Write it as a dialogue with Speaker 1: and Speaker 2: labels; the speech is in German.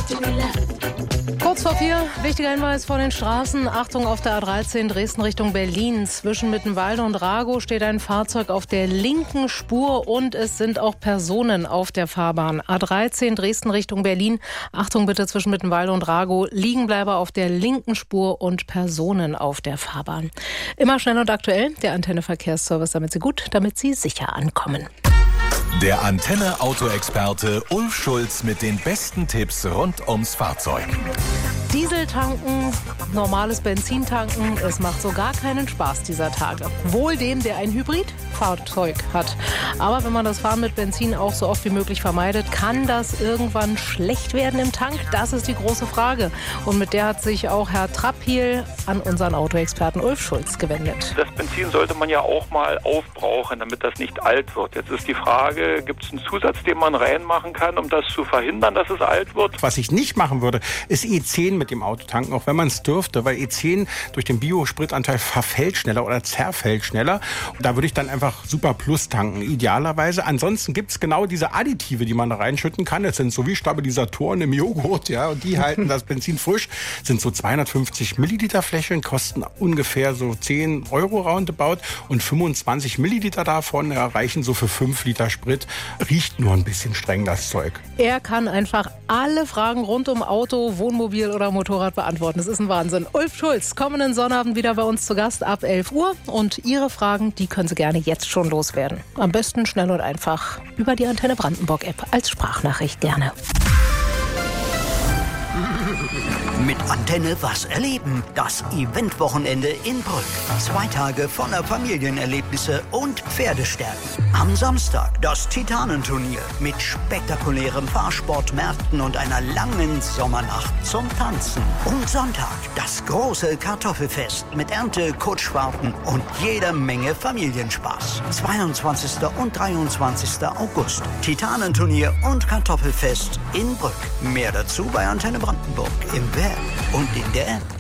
Speaker 1: Kurz vor 4, wichtiger Hinweis vor den Straßen. Achtung auf der A13 Dresden Richtung Berlin. Zwischen Mittenwalde und Ragow steht ein Fahrzeug auf der linken Spur und es sind auch Personen auf der Fahrbahn. A13 Dresden Richtung Berlin. Achtung bitte zwischen Mittenwalde und Ragow. Liegenbleiber auf der linken Spur und Personen auf der Fahrbahn. Immer schnell und aktuell. Der Antenne Verkehrsservice, damit Sie sicher ankommen.
Speaker 2: Der Antenne-Auto-Experte Ulf Schulz mit den besten Tipps rund ums Fahrzeug.
Speaker 1: Diesel tanken, normales Benzin tanken, es macht so gar keinen Spaß dieser Tage. Wohl dem, der ein Hybridfahrzeug hat. Aber wenn man das Fahren mit Benzin auch so oft wie möglich vermeidet, kann das irgendwann schlecht werden im Tank? Das ist die große Frage. Und mit der hat sich auch Herr Trappiel an unseren Autoexperten Ulf Schulz gewendet.
Speaker 3: Das Benzin sollte man ja auch mal aufbrauchen, damit das nicht alt wird. Jetzt ist die Frage, gibt es einen Zusatz, den man reinmachen kann, um das zu verhindern, dass es alt wird?
Speaker 4: Was ich nicht machen würde, ist E10 mit dem Auto tanken, auch wenn man es dürfte, weil E10 durch den Biospritanteil verfällt schneller oder zerfällt schneller. Da würde ich dann einfach Super Plus tanken, idealerweise. Ansonsten gibt es genau diese Additive, die man da reinschütten kann. Das sind so wie Stabilisatoren im Joghurt, ja, und die halten das Benzin frisch. Sind so 250 Milliliter Fläschchen, kosten ungefähr so 10 Euro roundabout und 25 Milliliter davon erreichen so für 5 Liter Sprit. Riecht nur ein bisschen streng, das Zeug.
Speaker 1: Er kann einfach alle Fragen rund um Auto, Wohnmobil oder Motorrad beantworten. Das ist ein Wahnsinn. Ulf Schulz, kommenden Sonnabend wieder bei uns zu Gast ab 11 Uhr. Und Ihre Fragen, die können Sie gerne jetzt schon loswerden. Am besten schnell und einfach über die Antenne Brandenburg App als Sprachnachricht gerne.
Speaker 5: Mit Antenne was erleben. Das Eventwochenende in Brück. 2 Tage voller Familienerlebnisse und Pferdestärken. Am Samstag das Titanenturnier mit spektakulären Fahrsportmärkten und einer langen Sommernacht zum Tanzen. Und Sonntag das große Kartoffelfest mit Ernte, Kutschfahrten und jeder Menge Familienspaß. 22. und 23. August. Titanenturnier und Kartoffelfest in Brück. Mehr dazu bei Antenne Brandenburg im Web und in der App.